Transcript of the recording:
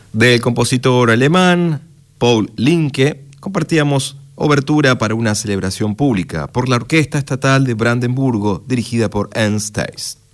Del compositor alemán Paul Linke compartíamos Obertura para una celebración pública por la Orquesta Estatal de Brandenburgo dirigida por Ernst Theis.